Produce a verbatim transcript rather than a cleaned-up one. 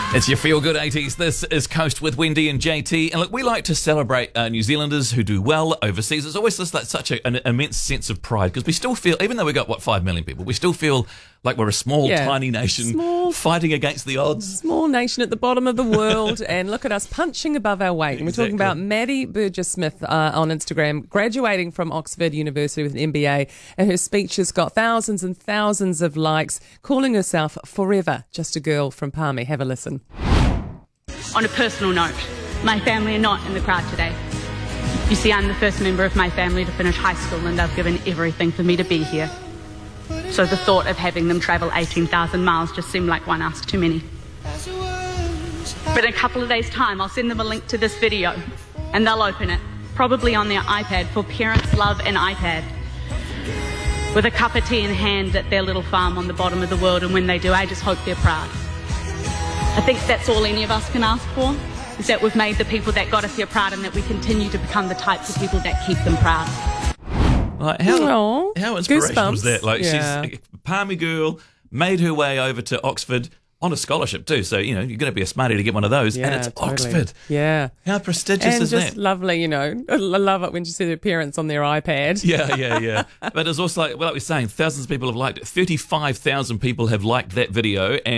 It's your Feel Good eighties. This is Coast with Wendy and J T. And look, we like to celebrate uh, New Zealanders who do well overseas. There's always just like such a, an immense sense of pride because we still feel, even though we've got, what, five million people, we still feel like we're a small, Yeah. tiny nation Small. fighting against the odds. Small nation at the bottom of the world, and look at us punching above our weight. And we're talking Exactly. about Maddie Burgess-Smith uh, on Instagram, graduating from Oxford University with an M B A, and her speech has got thousands and thousands of likes, calling herself forever just a girl from Palmy. Have a listen. On a personal note, my family are not in the crowd today. You see, I'm the first member of my family to finish high school, and they've given everything for me to be here. So the thought of having them travel eighteen thousand miles just seemed like one ask too many. But in a couple of days' time, I'll send them a link to this video, and they'll open it, probably on their iPad, for Parents Love an iPad, with a cup of tea in hand at their little farm on the bottom of the world, and when they do, I just hope they're proud. I think that's all any of us can ask for, is that we've made the people that got us here proud, and that we continue to become the types of people that keep them proud. Like how, Aw, how inspirational was goosebumps. that? Like Yeah. she's a Palmy girl, made her way over to Oxford on a scholarship too. So, you know, you're going to be a smarty to get one of those. Yeah, and it's totally. Oxford. Yeah. How prestigious And is just that? lovely, you know. I love it when she see their parents on their iPad. Yeah, yeah, yeah. But it's also like, well, like we're saying, thousands of people have liked it. thirty-five thousand people have liked that video. And